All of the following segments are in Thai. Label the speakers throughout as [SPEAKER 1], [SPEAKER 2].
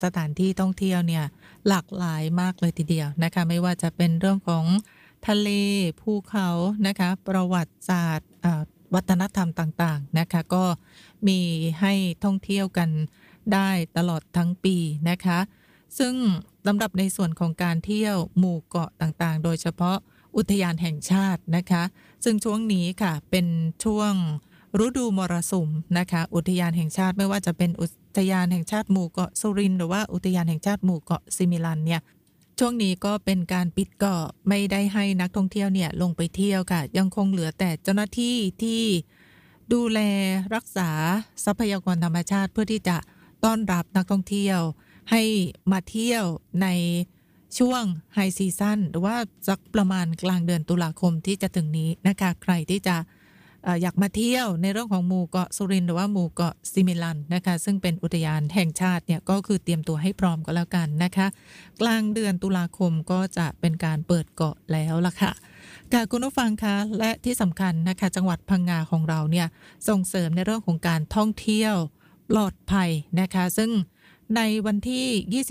[SPEAKER 1] สถานที่ท่องเที่ยวเนี่ยหลากหลายมากเลยทีเดียวนะคะไม่ว่าจะเป็นเรื่องของทะเลภูเขานะคะประวัติศาสตร์วัฒนธรรมต่างๆนะคะก็มีให้ท่องเที่ยวกันได้ตลอดทั้งปีนะคะซึ่งสำหรับในส่วนของการเที่ยวหมู่เกาะต่างๆโดยเฉพาะอุทยานแห่งชาตินะคะซึ่งช่วงนี้ค่ะเป็นช่วงฤดูมรสุมนะคะอุทยานแห่งชาติไม่ว่าจะเป็นอุทยานแห่งชาติหมู่เกาะสุรินทร์หรือว่าอุทยานแห่งชาติหมู่เกาะซิมิลันเนี่ยช่วงนี้ก็เป็นการปิดเกาะไม่ได้ให้นักท่องเที่ยวเนี่ยลงไปเที่ยวค่ะยังคงเหลือแต่เจ้าหน้าที่ที่ดูแลรักษาทรัพยากรธรรมชาติเพื่อที่จะต้อนรับนักท่องเที่ยวให้มาเที่ยวในช่วงไฮซีซั่นหรือว่าสักประมาณกลางเดือนตุลาคมที่จะถึงนี้นะคะใครที่จะอยากมาเที่ยวในเรื่องของหมู่เกาะสุรินทร์หรือว่าหมู่เกาะซิมิลันนะคะซึ่งเป็นอุทยานแห่งชาติเนี่ยก็คือเตรียมตัวให้พร้อมก็แล้วกันนะคะกลางเดือนตุลาคมก็จะเป็นการเปิดเกาะแล้วล่ะค่ะคุณผู้ฟังคะและที่สำคัญนะคะจังหวัดพังงาของเราเนี่ยส่งเสริมในเรื่องของการท่องเที่ยวปลอดภัยนะคะซึ่งในวันที่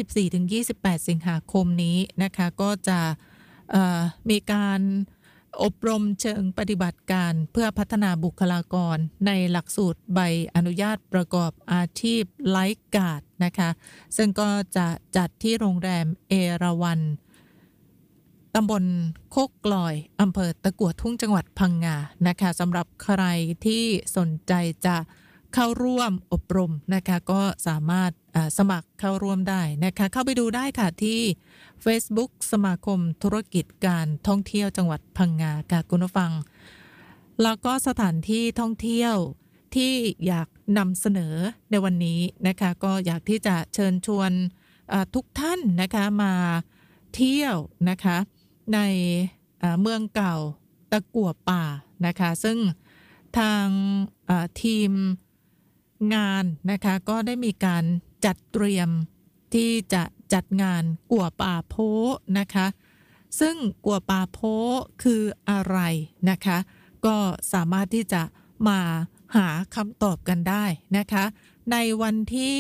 [SPEAKER 1] 24-28 สิงหาคมนี้นะคะก็จะมีการอบรมเชิงปฏิบัติการเพื่อพัฒนาบุคลากรในหลักสูตรใบอนุญาตประกอบอาชีพไลฟ์การ์ดนะคะซึ่งก็จะจัดที่โรงแรมเอราวัณตำบลโคกกลอยอำเภอตะกั่วทุ่งจังหวัดพังงานะคะสำหรับใครที่สนใจจะเข้าร่วมอบรมนะคะก็สามารถสมัครเข้าร่วมได้นะคะเข้าไปดูได้ค่ะที่ Facebook สมาคมธุรกิจการท่องเที่ยวจังหวัดพังงาค่ะคุณผู้ฟังแล้วก็สถานที่ท่องเที่ยวที่อยากนำเสนอในวันนี้นะคะก็อยากที่จะเชิญชวนทุกท่านนะคะมาเที่ยวนะคะในเมืองเก่าตะกั่วป่านะคะซึ่งทางทีมงานนะคะก็ได้มีการจัดเตรียมที่จะจัดงานกั่วป่าโพนะคะซึ่งกั่วป่าโพคืออะไรนะคะก็สามารถที่จะมาหาคำตอบกันได้นะคะในวันที่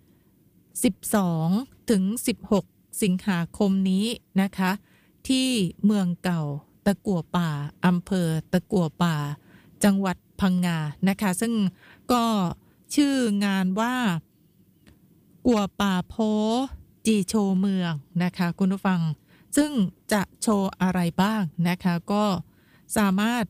[SPEAKER 1] 12ถึง16สิงหาคมนี้นะคะที่เมืองเก่าตะกั่วป่าอำเภอตะกั่วป่าจังหวัดพังงานะคะซึ่งก็ชื่องานว่ากั่วป่าโพจีโชว์เมืองนะคะคุณผู้ฟังซึ่งจะโชว์อะไรบ้างนะคะก็สามารถ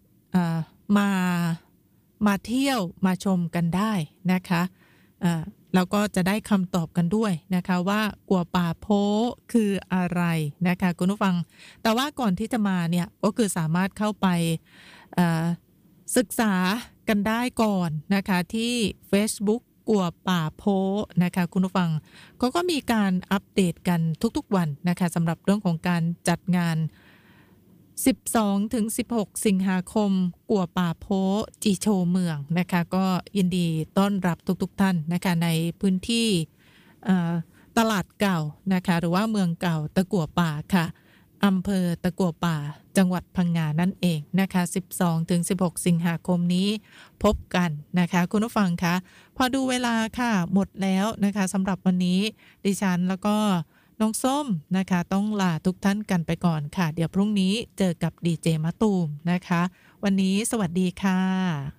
[SPEAKER 1] มาเที่ยวมาชมกันได้นะคะแล้วก็จะได้คำตอบกันด้วยนะคะว่ากั่วป่าโพคืออะไรนะคะคุณผู้ฟังแต่ว่าก่อนที่จะมาเนี่ยก็คือสามารถเข้าไปศึกษากันได้ก่อนนะคะที่ Facebook กั่วป่าโพนะคะคุณผู้ฟังก็มีการอัปเดตกันทุกๆวันนะคะสำหรับเรื่องของการจัดงาน12ถึง16สิงหาคมกั่วป่าโพจีโชว์เมืองนะคะก็ยินดีต้อนรับทุกท่านนะคะในพื้นที่ตลาดเก่านะคะหรือว่าเมืองเก่าตะกั่วป่าค่ะอำเภอตะกั่วป่าจังหวัดพังงานั่นเองนะคะ12ถึง16สิงหาคมนี้พบกันนะคะคุณผู้ฟังคะพอดูเวลาค่ะหมดแล้วนะคะสำหรับวันนี้ดิฉันแล้วก็น้องส้มนะคะต้องลาทุกท่านกันไปก่อนค่ะเดี๋ยวพรุ่งนี้เจอกับดีเจมะตูมนะคะวันนี้สวัสดีค่ะ